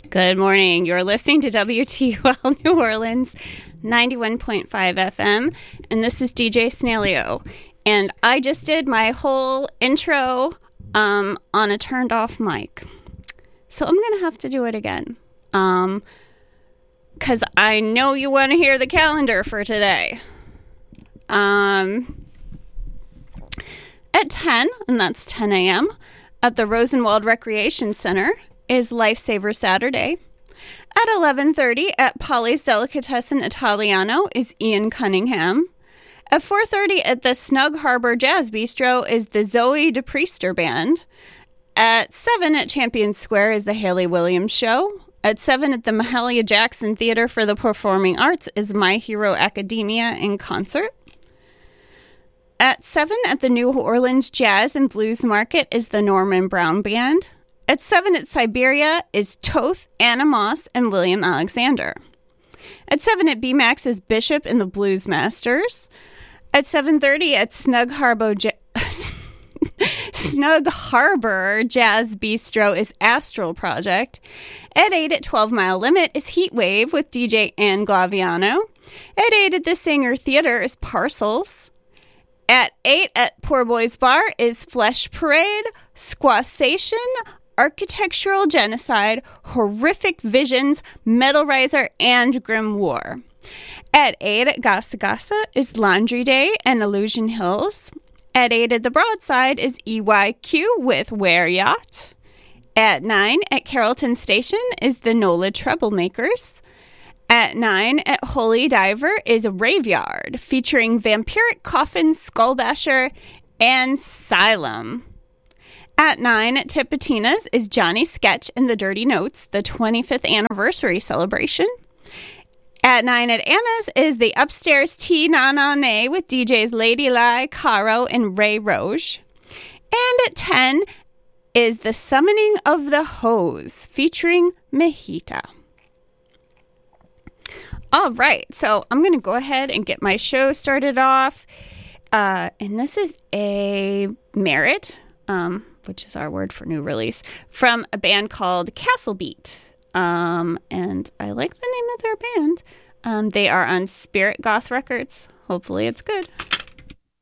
Good morning. You're listening to WTUL New Orleans 91.5 FM, and this is DJ Snellio. And I just did my whole intro on a turned off mic. So I'm going to have to do it again. Because I know you want to hear the calendar for today. At 10, and that's 10 a.m., at the Rosenwald Recreation Center is Lifesaver Saturday. At 11:30 at Polly's Delicatessen Italiano is Ian Cunningham. At 4:30 at the Snug Harbor Jazz Bistro is the Zoe DePriester Band. At 7 at Champion Square is the Haley Williams Show. At 7 at the Mahalia Jackson Theater for the Performing Arts is My Hero Academia in concert. At 7 at the New Orleans Jazz and Blues Market is the Norman Brown Band. At 7 at Siberia is Toth, Anna Moss, and William Alexander. At 7 at BMAX is Bishop and the Blues Masters. At 7:30 at Snug Harbor Jazz Bistro is Astral Project. At 8 at 12 Mile Limit is Heatwave with DJ Ann Glaviano. At 8 at the Singer Theater is Parcels. At 8 at Poor Boys Bar is Flesh Parade, Squassation, Architectural Genocide, Horrific Visions, Metal Riser, and Grim War. At 8 at Gasa Gasa is Laundry Day and Illusion Hills. At 8 at the Broadside is EYQ with Ware Yacht. At 9 at Carrollton Station is the NOLA Troublemakers. At 9 at Holy Diver is Raveyard featuring Vampiric Coffin, Skullbasher, and Xylem. At 9 at Tipitina's is Johnny Sketch and the Dirty Notes, the 25th anniversary celebration. At 9 at Anna's is the Upstairs Tea Na Na Nay with DJs Lady Lai, Caro, and Ray Roge. And at 10 is the Summoning of the Hose featuring Mahita. All right, so I'm going to go ahead and get my show started off. And this is a merit, which is our word for new release, from a band called Castle Beat. And I like the name of their band. They are on Spirit Goth Records. Hopefully it's good.